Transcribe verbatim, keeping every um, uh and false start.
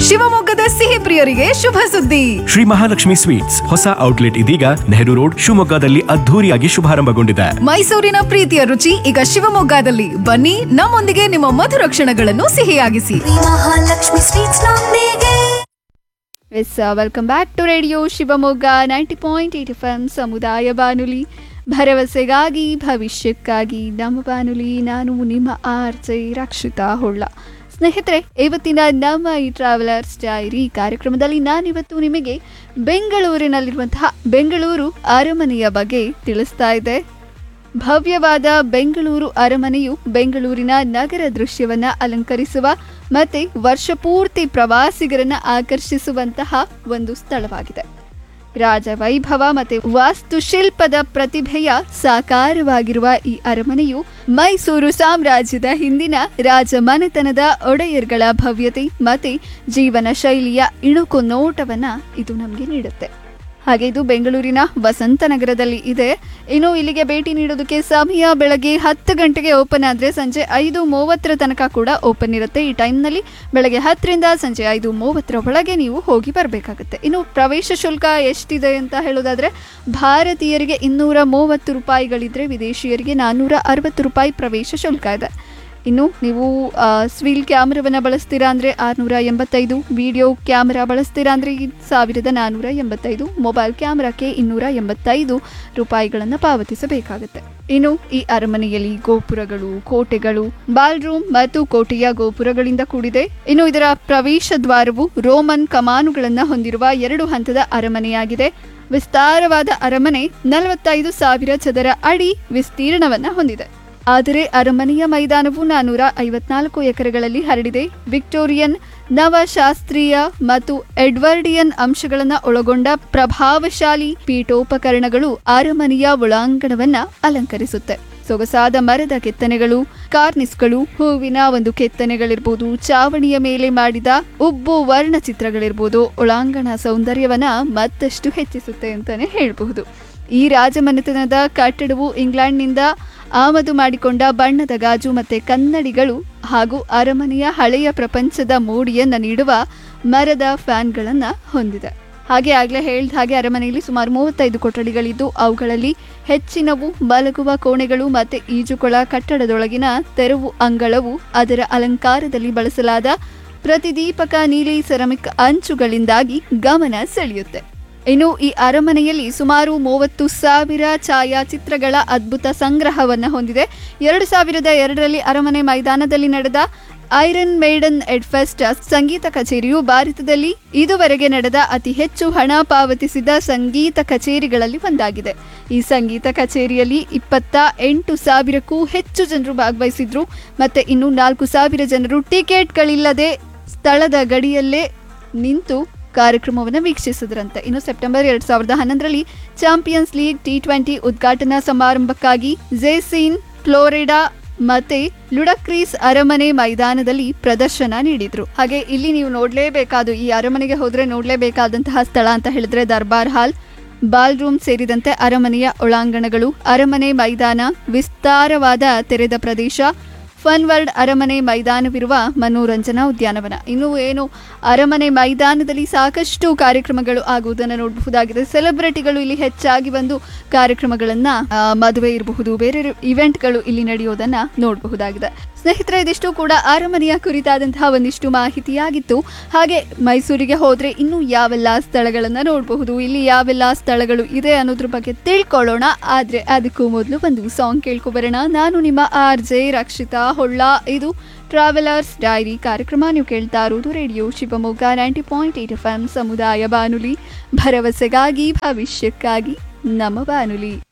ಶಿವಮೊಗ್ಗದ ಸಿಹಿ ಪ್ರಿಯರಿಗೆ ಶುಭ ಸುದ್ದಿ. ಶ್ರೀ ಮಹಾಲಕ್ಷ್ಮಿ ಸ್ವೀಟ್ಸ್ ಹೊಸ ಔಟ್ಲೆಟ್ ಇದೀಗ ನೆಹರು ರೋಡ್ ಶಿವಮೊಗ್ಗದಲ್ಲಿ ಅದ್ಧೂರಿಯಾಗಿ ಶುಭಾರಂಭಗೊಂಡಿದೆ. ಮೈಸೂರಿನ ಪ್ರೀತಿಯ ರುಚಿ ಈಗ ಶಿವಮೊಗ್ಗದಲ್ಲಿ. ಬನ್ನಿ, ನಮ್ಮೊಂದಿಗೆ ನಿಮ್ಮ ಮಧುರ ಕ್ಷಣಗಳನ್ನು ಸಿಹಿಯಾಗಿಸಿ. ಮಹಾಲಕ್ಷ್ಮಿ ಸ್ವೀಟ್ಸ್ ನೊಂದಿಗೆ. S welcome back to radio Shivamogga ninety point eight F M ಸಮುದಾಯ ಬಾನುಲಿ, ಭರವಸೆಗಾಗಿ ಭವಿಷ್ಯಕ್ಕಾಗಿ ನಮ್ಮ ಬಾನುಲಿ. ನಾನು ನಿಮ್ಮ ಆರ್ ಜೆ ರಕ್ಷಿತಾ ಹೊಳ್ಳ. ಸ್ನೇಹಿತರೆ, ಇವತ್ತಿನ ನಮ್ಮ ಈ ಟ್ರಾವೆಲರ್ಸ್ ಡೈರಿ ಕಾರ್ಯಕ್ರಮದಲ್ಲಿ ನಾನಿವತ್ತು ನಿಮಗೆ ಬೆಂಗಳೂರಿನಲ್ಲಿರುವಂತಹ ಬೆಂಗಳೂರು ಅರಮನೆಯ ಬಗ್ಗೆ ತಿಳಿಸ್ತಾ ಇದ್ದೆ. ಭವ್ಯವಾದ ಬೆಂಗಳೂರು ಅರಮನೆಯು ಬೆಂಗಳೂರಿನ ನಗರ ದೃಶ್ಯವನ್ನ ಅಲಂಕರಿಸುವ ಮತ್ತೆ ವರ್ಷಪೂರ್ತಿ ಪ್ರವಾಸಿಗರನ್ನ ಆಕರ್ಷಿಸುವಂತಹ ಒಂದು ಸ್ಥಳವಾಗಿದೆ. ರಾಜವೈಭವ ಮತ್ತೆ ವಾಸ್ತುಶಿಲ್ಪದ ಪ್ರತಿಭೆಯ ಸಾಕಾರವಾಗಿರುವ ಈ ಅರಮನೆಯು ಮೈಸೂರು ಸಾಮ್ರಾಜ್ಯದ ಹಿಂದಿನ ರಾಜಮನೆತನದ ಒಡೆಯರ್ಗಳ ಭವ್ಯತೆ ಮತ್ತೆ ಜೀವನ ಶೈಲಿಯ ಇಣುಕು ನೋಟವನ್ನ ಇದು ನಮಗೆ ನೀಡುತ್ತೆ. ಹಾಗೆ ಇದು ಬೆಂಗಳೂರಿನ ವಸಂತನಗರದಲ್ಲಿ ಇದೆ. ಇನ್ನು ಇಲ್ಲಿಗೆ ಭೇಟಿ ನೀಡೋದಕ್ಕೆ ಸಮಯ ಬೆಳಗ್ಗೆ ಹತ್ತು ಗಂಟೆಗೆ ಓಪನ್ ಆದರೆ ಸಂಜೆ ಐದು ಮೂವತ್ತರ ತನಕ ಕೂಡ ಓಪನ್ ಇರುತ್ತೆ. ಈ ಟೈಮ್ನಲ್ಲಿ ಬೆಳಗ್ಗೆ ಹತ್ತರಿಂದ ಸಂಜೆ ಐದು ಮೂವತ್ತರ ಒಳಗೆ ನೀವು ಹೋಗಿ ಬರಬೇಕಾಗುತ್ತೆ. ಇನ್ನು ಪ್ರವೇಶ ಶುಲ್ಕ ಎಷ್ಟಿದೆ ಅಂತ ಹೇಳೋದಾದರೆ, ಭಾರತೀಯರಿಗೆ ಇನ್ನೂರ ಮೂವತ್ತು ರೂಪಾಯಿಗಳಿದ್ರೆ ವಿದೇಶಿಯರಿಗೆ ನಾನ್ನೂರ ಅರವತ್ತು ರೂಪಾಯಿ ಪ್ರವೇಶ ಶುಲ್ಕ ಇದೆ. ಇನ್ನು ನೀವು ಸ್ವಿಲ್ ಕ್ಯಾಮ್ರಾವನ್ನು ಬಳಸ್ತೀರಾ ಅಂದರೆ ಆರುನೂರ ಎಂಬತ್ತೈದು, ವಿಡಿಯೋ ಕ್ಯಾಮ್ರಾ ಬಳಸ್ತೀರಾ ಅಂದರೆ ಸಾವಿರದ ನಾನ್ನೂರ ಎಂಬತ್ತೈದು, ಮೊಬೈಲ್ ಕ್ಯಾಮ್ರಾಕ್ಕೆ ಇನ್ನೂರ ಎಂಬತ್ತೈದು ರೂಪಾಯಿಗಳನ್ನು ಪಾವತಿಸಬೇಕಾಗುತ್ತೆ. ಇನ್ನು ಈ ಅರಮನೆಯಲ್ಲಿ ಗೋಪುರಗಳು, ಕೋಟೆಗಳು, ಬಾಲ್ ರೂಮ್ ಮತ್ತು ಕೋಟೆಯ ಗೋಪುರಗಳಿಂದ ಕೂಡಿದೆ. ಇನ್ನು ಇದರ ಪ್ರವೇಶ ದ್ವಾರವು ರೋಮನ್ ಕಮಾನುಗಳನ್ನು ಹೊಂದಿರುವ ಎರಡು ಹಂತದ ಅರಮನೆಯಾಗಿದೆ. ವಿಸ್ತಾರವಾದ ಅರಮನೆ ನಲವತ್ತೈದು ಸಾವಿರ ಚದರ ಅಡಿ ವಿಸ್ತೀರ್ಣವನ್ನು ಹೊಂದಿದೆ. ಆದರೆ ಅರಮನೆಯ ಮೈದಾನವು ನಾನ್ನೂರ ಐವತ್ನಾಲ್ಕು ಎಕರೆಗಳಲ್ಲಿ ಹರಡಿದೆ. ವಿಕ್ಟೋರಿಯನ್, ನವಶಾಸ್ತ್ರೀಯ ಮತ್ತು ಎಡ್ವರ್ಡಿಯನ್ ಅಂಶಗಳನ್ನು ಒಳಗೊಂಡ ಪ್ರಭಾವಶಾಲಿ ಪೀಠೋಪಕರಣಗಳು ಅರಮನೆಯ ಒಳಾಂಗಣವನ್ನ ಅಲಂಕರಿಸುತ್ತೆ. ಸೊಗಸಾದ ಮರದ ಕೆತ್ತನೆಗಳು, ಕಾರ್ನಿಸ್ಗಳು, ಹೂವಿನ ಒಂದು ಕೆತ್ತನೆಗಳಿರ್ಬೋದು, ಚಾವಣಿಯ ಮೇಲೆ ಮಾಡಿದ ಉಬ್ಬು ವರ್ಣಚಿತ್ರಗಳಿರ್ಬೋದು ಒಳಾಂಗಣ ಸೌಂದರ್ಯವನ್ನ ಮತ್ತಷ್ಟು ಹೆಚ್ಚಿಸುತ್ತೆ ಅಂತಾನೆ ಹೇಳಬಹುದು. ಈ ರಾಜಮನೆತನದ ಕಟ್ಟಡವು ಇಂಗ್ಲೆಂಡ್ನಿಂದ ಆಮದು ಮಾಡಿಕೊಂಡ ಬಣ್ಣದ ಗಾಜು ಮತ್ತೆ ಕನ್ನಡಿಗಳು ಹಾಗೂ ಅರಮನೆಯ ಹಳೆಯ ಪ್ರಪಂಚದ ಮೋಡಿಯನ್ನು ನೀಡುವ ಮರದ ಫ್ಯಾನ್ಗಳನ್ನು ಹೊಂದಿದೆ. ಹಾಗೆ ಆಗಲೇ ಹೇಳಿದ ಹಾಗೆ ಅರಮನೆಯಲ್ಲಿ ಸುಮಾರು ಮೂವತ್ತೈದು ಕೊಠಡಿಗಳಿದ್ದು ಅವುಗಳಲ್ಲಿ ಹೆಚ್ಚಿನವು ಮಲಗುವ ಕೋಣೆಗಳು ಮತ್ತೆ ಈಜುಕೊಳ. ಕಟ್ಟಡದೊಳಗಿನ ತೆರವು ಅಂಗಳವು ಅದರ ಅಲಂಕಾರದಲ್ಲಿ ಬಳಸಲಾದ ಪ್ರತಿದೀಪಕ ನೀಲಿ ಸೆರಾಮಿಕ್ ಅಂಚುಗಳಿಂದಾಗಿ ಗಮನ ಸೆಳೆಯುತ್ತೆ. ಇನ್ನು ಈ ಅರಮನೆಯಲ್ಲಿ ಸುಮಾರು ಮೂವತ್ತು ಸಾವಿರ ಛಾಯಾಚಿತ್ರಗಳ ಅದ್ಭುತ ಸಂಗ್ರಹವನ್ನು ಹೊಂದಿದೆ. ಎರಡು ಸಾವಿರದ ಎರಡರಲ್ಲಿ ಅರಮನೆ ಮೈದಾನದಲ್ಲಿ ನಡೆದ ಐರನ್ ಮೇಡನ್ ಎಡ್ಫೆಸ್ಟ್ ಸಂಗೀತ ಕಚೇರಿಯು ಭಾರತದಲ್ಲಿ ಇದುವರೆಗೆ ನಡೆದ ಅತಿ ಹೆಚ್ಚು ಹಣ ಪಾವತಿಸಿದ ಸಂಗೀತ ಕಚೇರಿಗಳಲ್ಲಿ ಒಂದಾಗಿದೆ. ಈ ಸಂಗೀತ ಕಚೇರಿಯಲ್ಲಿ ಇಪ್ಪತ್ತ ಎಂಟು ಸಾವಿರಕ್ಕೂ ಹೆಚ್ಚು ಜನರು ಭಾಗವಹಿಸಿದ್ರು. ಮತ್ತೆ ಇನ್ನು ನಾಲ್ಕು ಸಾವಿರ ಜನರು ಟಿಕೆಟ್ಗಳಿಲ್ಲದೆ ಸ್ಥಳದ ಗಡಿಯಲ್ಲೇ ನಿಂತು ಕಾರ್ಯಕ್ರಮವನ್ನು ವೀಕ್ಷಿಸಿದ್ರಂತೆ. ಇನ್ನು ಸೆಪ್ಟೆಂಬರ್ ಎರಡ್ ಸಾವಿರದ ಹನ್ನೊಂದರಲ್ಲಿ ಚಾಂಪಿಯನ್ಸ್ ಲೀಗ್ ಟಿ ಟ್ವೆಂಟಿ ಉದ್ಘಾಟನಾ ಸಮಾರಂಭಕ್ಕಾಗಿ ಜೇಸಿನ್, ಫ್ಲೋರಿಡಾ ಮತ್ತೆ ಲುಡಕ್ರೀಸ್ ಅರಮನೆ ಮೈದಾನದಲ್ಲಿ ಪ್ರದರ್ಶನ ನೀಡಿದ್ರು. ಹಾಗೆ ಇಲ್ಲಿ ನೀವು ನೋಡ್ಲೇಬೇಕಾದ, ಈ ಅರಮನೆಗೆ ಹೋದ್ರೆ ನೋಡ್ಲೇಬೇಕಾದಂತಹ ಸ್ಥಳ ಅಂತ ಹೇಳಿದ್ರೆ ದರ್ಬಾರ್ ಹಾಲ್, ಬಾಲ್ ರೂಮ್ ಸೇರಿದಂತೆ ಅರಮನೆಯ ಒಳಾಂಗಣಗಳು, ಅರಮನೆ ಮೈದಾನ, ವಿಸ್ತಾರವಾದ ತೆರೆದ ಪ್ರದೇಶ, ಫನ್ ವರ್ಲ್ಡ್ ಅರಮನೆ ಮೈದಾನವಿರುವ ಮನೋರಂಜನಾ ಉದ್ಯಾನವನ. ಇನ್ನು ಏನು ಅರಮನೆ ಮೈದಾನದಲ್ಲಿ ಸಾಕಷ್ಟು ಕಾರ್ಯಕ್ರಮಗಳು ಆಗುವುದನ್ನು ನೋಡಬಹುದಾಗಿದೆ. ಸೆಲೆಬ್ರಿಟಿಗಳು ಇಲ್ಲಿ ಹೆಚ್ಚಾಗಿ ಬಂದು ಕಾರ್ಯಕ್ರಮಗಳನ್ನ ಮದುವೆ ಇರಬಹುದು, ಬೇರೆ ಇವೆಂಟ್ಗಳು ಇಲ್ಲಿ ನಡೆಯೋದನ್ನ ನೋಡಬಹುದಾಗಿದೆ. ಸ್ನೇಹಿತರೆ, ಇದಿಷ್ಟು ಕೂಡ ಅರಮನೆಯ ಕುರಿತಾದಂತಹ ಒಂದಿಷ್ಟು ಮಾಹಿತಿಯಾಗಿತ್ತು. ಹಾಗೆ ಮೈಸೂರಿಗೆ ಹೋದ್ರೆ ಇನ್ನು ಯಾವೆಲ್ಲ ಸ್ಥಳಗಳನ್ನ ನೋಡಬಹುದು, ಇಲ್ಲಿ ಯಾವೆಲ್ಲ ಸ್ಥಳಗಳು ಇದೆ ಅನ್ನೋದ್ರ ಬಗ್ಗೆ ತಿಳ್ಕೊಳ್ಳೋಣ. ಆದ್ರೆ ಅದಕ್ಕೂ ಮೊದಲು ಒಂದು ಸಾಂಗ್ ಕೇಳ್ಕೊಬರೋಣ. ನಾನು ನಿಮ್ಮ ಆರ್ ಜೆ ರಕ್ಷಿತಾ ಹೊಳ್ಳ. ಇದು ಟ್ರಾವೆಲರ್ಸ್ ಡೈರಿ ಕಾರ್ಯಕ್ರಮ. ನೀವು ಕೇಳ್ತಾ ಇರೋದು radio Shivamogga ninety point eight F M ಸಮುದಾಯ ಬಾನುಲಿ, ಭರವಸೆಗಾಗಿ ಭವಿಷ್ಯಕ್ಕಾಗಿ ನಮ್ಮ ಬಾನುಲಿ.